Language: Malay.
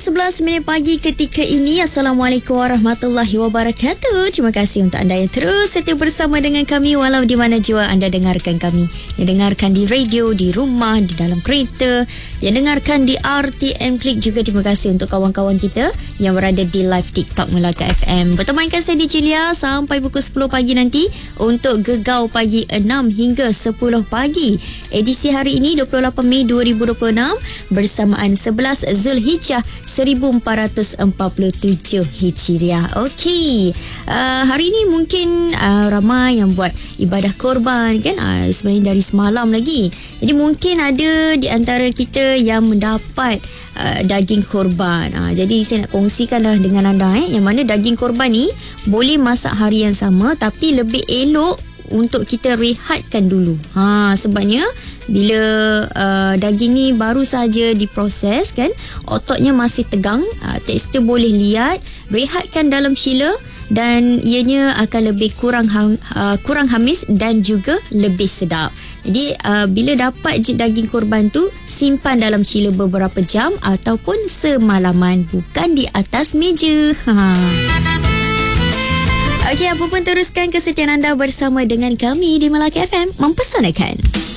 11 pagi ketika ini. Assalamualaikum warahmatullahi wabarakatuh. Terima kasih untuk anda yang terus setia bersama dengan kami walau di mana jua anda dengarkan kami. Yang dengarkan di radio, di rumah, di dalam kereta, yang dengarkan di RTM Klik juga. Terima kasih untuk kawan-kawan kita yang berada di live TikTok Melaka FM. Bertemankan saya di Julia sampai pukul 10 pagi nanti untuk Gegau Pagi 6 hingga 10 pagi. Edisi hari ini 28 Mei 2026 bersamaan 11 Zulhijjah 1447 Hijriah. Okey. Hari ini mungkin ramai yang buat ibadah korban kan, sebenarnya dari semalam lagi. Jadi mungkin ada di antara kita yang mendapat daging korban. Jadi saya nak kongsikan dengan anda yang mana daging korban ni boleh masak hari yang sama, tapi lebih elok untuk kita rehatkan dulu. Sebabnya bila daging ni baru saja diproses kan, ototnya masih tegang, tekstur boleh liat, rehatkan dalam chiller dan ianya akan lebih kurang hamis dan juga lebih sedap. Jadi bila dapat daging korban tu, simpan dalam chiller beberapa jam ataupun semalaman, bukan di atas meja. Okey, apa pun teruskan kesetiaan anda bersama dengan kami di Melaka FM, mempesonakan.